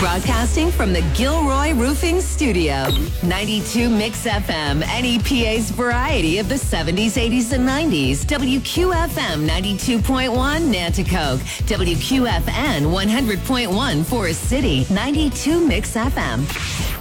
Broadcasting from the Gilroy Roofing Studio. 92 Mix FM, NEPA's variety of the 70s, 80s, and 90s. WQFM 92.1 Nanticoke. WQFN 100.1 Forest City. 92 Mix FM.